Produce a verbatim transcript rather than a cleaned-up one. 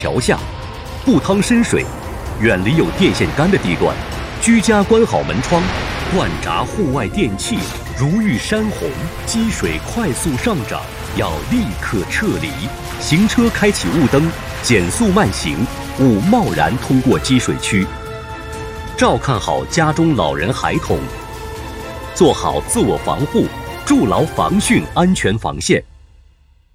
桥下，不趟深水，远离有电线杆的地段，居家关好门窗，关闸户外电器如遇山洪，积水快速上涨，要立刻撤离。行车开启雾灯，减速慢行，勿贸然通过积水区。照看好家中老人孩童，做好自我防护，筑牢防汛安全防线。